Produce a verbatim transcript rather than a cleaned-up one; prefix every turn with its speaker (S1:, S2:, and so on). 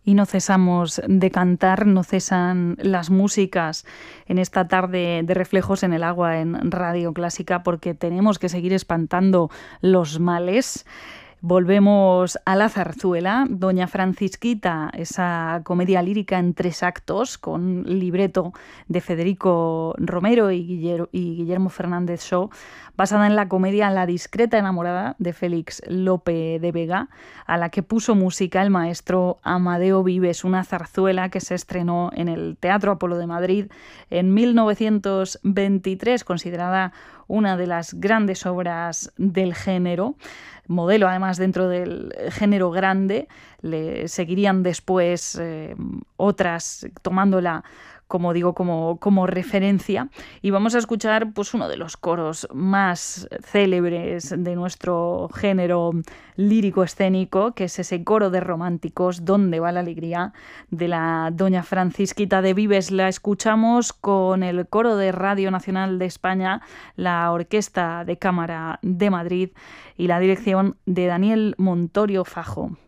S1: Y no cesamos de cantar, no cesan las músicas en esta tarde de Reflejos en el Agua en Radio Clásica, porque tenemos que seguir espantando los males. Volvemos a la zarzuela, Doña Francisquita, esa comedia lírica en tres actos con libreto de Federico Romero y Guillermo, y Guillermo Fernández Shaw, basada en la comedia La discreta enamorada de Félix Lope de Vega, a la que puso música el maestro Amadeo Vives, una zarzuela que se estrenó en el Teatro Apolo de Madrid en mil novecientos veintitrés, considerada una de las grandes obras del género, modelo además dentro del género grande. Le seguirían después eh, otras tomándola, como digo, como, como referencia, y vamos a escuchar pues uno de los coros más célebres de nuestro género lírico escénico, que es ese coro de románticos, ¿Dónde va la alegría?, de la Doña Francisquita de Vives. La escuchamos con el coro de Radio Nacional de España, la Orquesta de Cámara de Madrid y la dirección de Daniel Montorio Fajo.